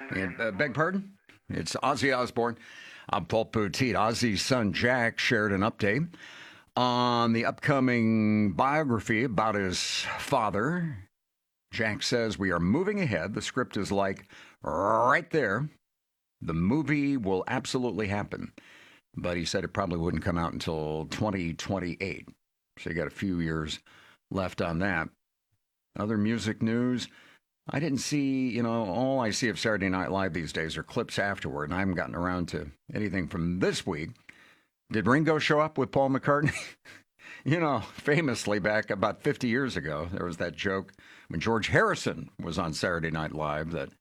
Beg pardon? It's Ozzy Osbourne. I'm Paul Poteet. Ozzy's son Jack shared an update on the upcoming biography about his father. Jack says, we are moving ahead. The script is like right there. The movie will absolutely happen. But he said it probably wouldn't come out until 2028. So you got a few years left on that. Other music news. I didn't see, all I see of Saturday Night Live these days are clips afterward, and I haven't gotten around to anything from this week. Did Ringo show up with Paul McCartney? Famously back about 50 years ago, there was that joke when George Harrison was on Saturday Night Live that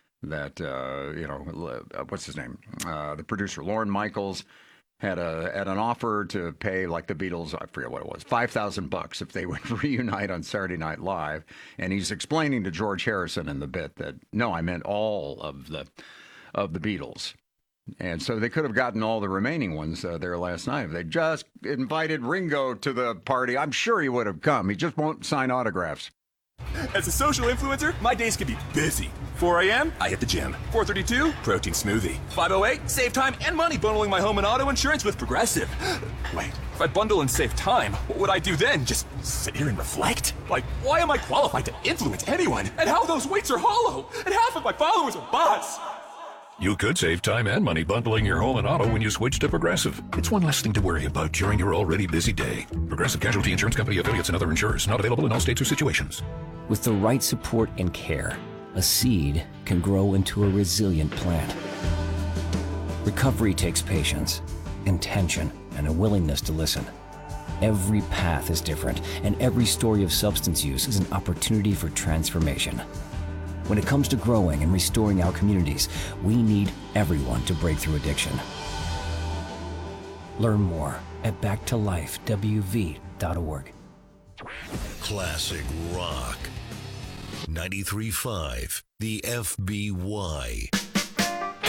what's his name? The producer, Lorne Michaels, had an offer to pay, like the Beatles, I forget what it was, $5,000 if they would reunite on Saturday Night Live. And he's explaining to George Harrison in the bit that, no, I meant all of the Beatles. And so they could have gotten all the remaining ones there last night. If they just invited Ringo to the party, I'm sure he would have come. He just won't sign autographs. As a social influencer, my days can be busy. 4 a.m., I hit the gym. 4:32, protein smoothie. 5:08, save time and money bundling my home and auto insurance with Progressive. Wait, if I bundle and save time, what would I do then? Just sit here and reflect? Like, why am I qualified to influence anyone? And how those weights are hollow? And half of my followers are bots. You could save time and money bundling your home and auto when you switch to Progressive. It's one less thing to worry about during your already busy day. Progressive Casualty Insurance Company, affiliates, and other insurers. Not available in all states or situations. With the right support and care, a seed can grow into a resilient plant. Recovery takes patience, intention, and a willingness to listen. Every path is different, and every story of substance use is an opportunity for transformation. When it comes to growing and restoring our communities, we need everyone to break through addiction. Learn more at backtolifewv.org. Classic rock. 93.5 The FBY.